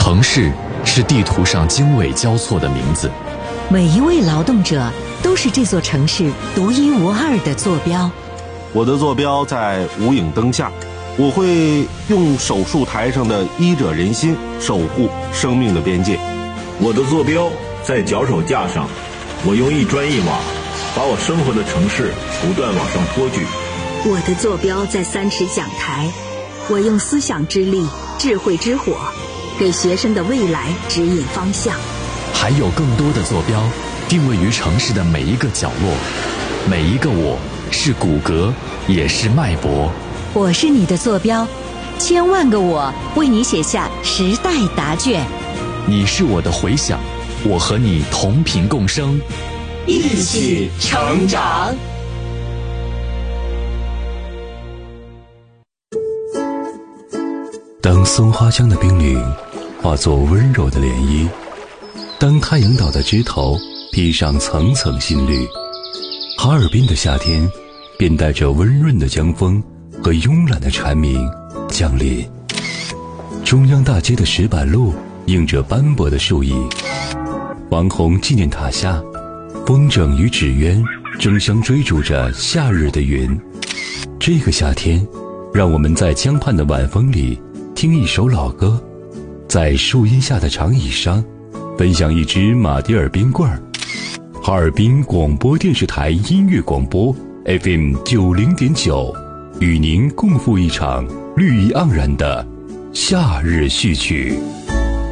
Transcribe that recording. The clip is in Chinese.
城市是地图上经纬交错的名字， 每一位劳动者都是这座城市独一无二的坐标。 我的坐标在无影灯下，我会用手术台上的医者仁心守护生命的边界。 我的坐标在脚手架上，我用一砖一瓦把我生活的城市不断往上托举。 我的坐标在3尺讲台，我用思想之力、智慧之火给学生的未来指引方向。 还有更多的坐标定位于城市的每一个角落，每一个我是骨骼，也是脉搏。 我是你的坐标，千万个我为你写下时代答卷。 你是我的回响，我和你同频共生， 一起成长。 当松花江的冰凌化作温柔的涟漪，当太阳岛的枝头披上层层新绿，哈尔滨的夏天便带着温润的江风和慵懒的蝉鸣降临。中央大街的石板路映着斑驳的树影，王洪纪念塔下，风筝与纸鸢争相追逐着夏日的云。这个夏天，让我们在江畔的晚风里听一首老歌，在树荫下的长椅上分享一支马迭尔冰棍儿。哈尔滨广播电视台音乐广播 FM 90.9，与您共赴一场绿意盎然的夏日序曲。